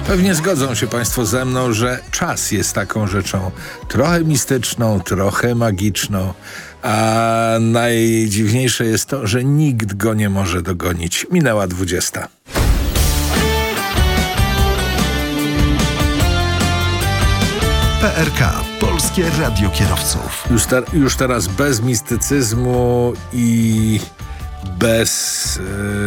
Pewnie zgodzą się Państwo ze mną, że czas jest taką rzeczą trochę mistyczną, trochę magiczną, a najdziwniejsze jest to, że nikt go nie może dogonić. Minęła 20. PRK, Polskie Radio Kierowców. Już teraz bez mistycyzmu i bez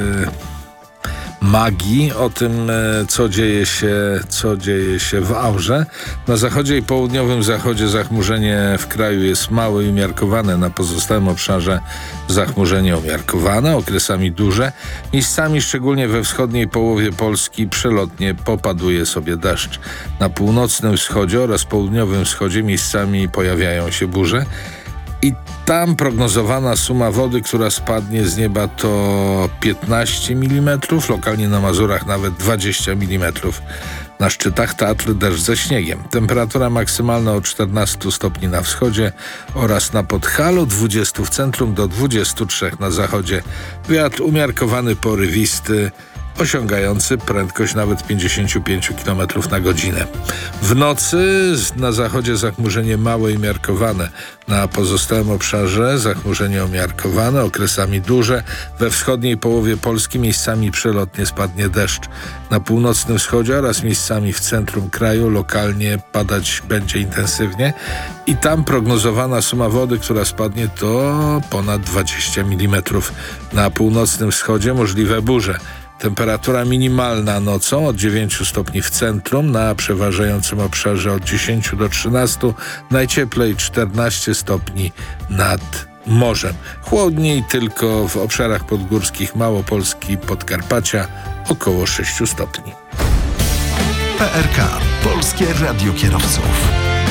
magii o tym, co dzieje się w aurze. Na zachodzie i południowym zachodzie zachmurzenie w kraju jest małe i umiarkowane. Na pozostałym obszarze zachmurzenie umiarkowane, okresami duże. Miejscami, szczególnie we wschodniej połowie Polski, przelotnie popaduje sobie deszcz. Na północnym wschodzie oraz południowym wschodzie miejscami pojawiają się burze. I tam prognozowana suma wody, która spadnie z nieba, to 15 mm, lokalnie na Mazurach nawet 20 mm. Na szczytach Tatr deszcz ze śniegiem. Temperatura maksymalna od 14 stopni na wschodzie oraz na Podhalu, 20 w centrum do 23 na zachodzie. Wiatr umiarkowany, porywisty, osiągający prędkość nawet 55 km na godzinę. W nocy na zachodzie zachmurzenie małe i umiarkowane. Na pozostałym obszarze zachmurzenie umiarkowane, okresami duże. We wschodniej połowie Polski miejscami przelotnie spadnie deszcz. Na północnym wschodzie oraz miejscami w centrum kraju lokalnie padać będzie intensywnie. I tam prognozowana suma wody, która spadnie, to ponad 20 mm. Na północnym wschodzie możliwe burze. Temperatura minimalna nocą od 9 stopni w centrum, na przeważającym obszarze od 10 do 13, najcieplej 14 stopni nad morzem. Chłodniej tylko w obszarach podgórskich Małopolski, Podkarpacia około 6 stopni. PRK, Polskie Radio Kierowców.